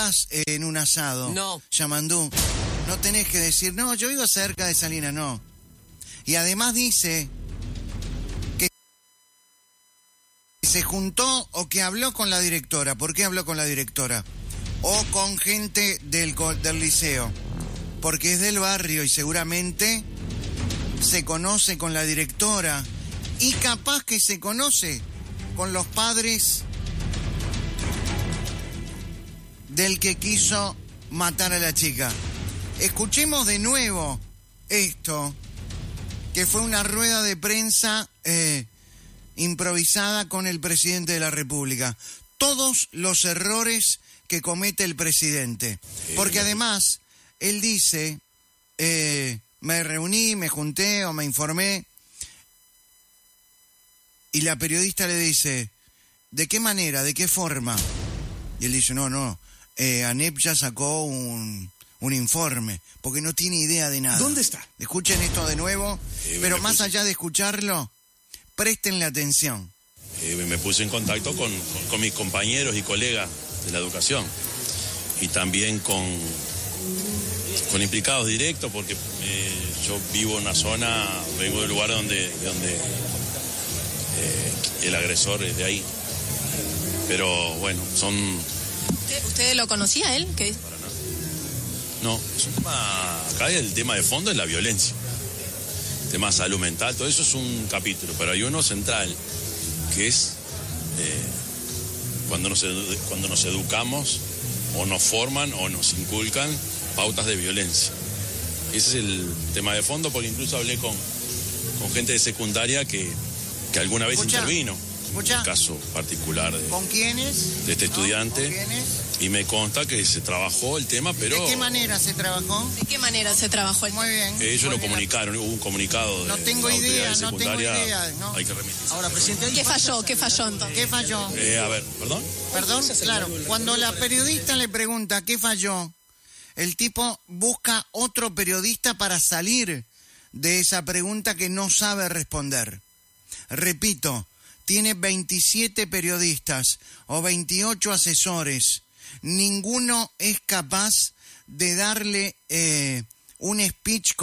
en un asado. No. Yamandú. No tenés que decir, no, yo vivo cerca de Salinas, no. Y además dice que se juntó o que habló con la directora. ¿Por qué habló con la directora? O con gente del liceo. Porque es del barrio y seguramente se conoce con la directora. Y capaz que se conoce con los padres del que quiso matar a la chica. Escuchemos de nuevo esto, que fue una rueda de prensa improvisada con el presidente de la República. Todos los errores que comete el presidente. Porque además, él dice, me reuní, me junté o me informé, y la periodista le dice, ¿de qué manera, de qué forma? Y él dice, no, ANEP ya sacó un informe, porque no tiene idea de nada. ¿Dónde está? Escuchen esto de nuevo, pero más allá de escucharlo, préstenle atención. Me puse en contacto con mis compañeros y colegas de la educación y también con implicados directos, porque yo vivo en una zona, vengo del lugar donde el agresor es de ahí. Pero bueno, son... ¿Usted lo conocía él? ¿Qué? Para nada. No, es un tema... Acá el tema de fondo es la violencia. El tema de salud mental, todo eso es un capítulo, pero hay uno central, que es cuando nos educamos o nos forman o nos inculcan pautas de violencia. Ese es el tema de fondo, porque incluso hablé con gente de secundaria que alguna vez intervino. Un caso particular ¿Con quiénes? De este estudiante. ¿Con quiénes? Y me consta que se trabajó el tema, pero... ¿De qué manera se trabajó? ¿De qué manera se trabajó el tema? Muy bien. Ellos lo comunicaron, hubo un comunicado de no tengo la idea, autoridad de secundaria. No tengo idea, no. Hay que remitirse. Ahora, presidente, ¿Qué falló? ¿Qué falló entonces? ¿Qué falló? A ver, ¿perdón? Perdón, claro. Cuando la periodista le pregunta qué falló, el tipo busca otro periodista para salir de esa pregunta que no sabe responder. Repito, tiene 27 periodistas o 28 asesores. Ninguno es capaz de darle un speech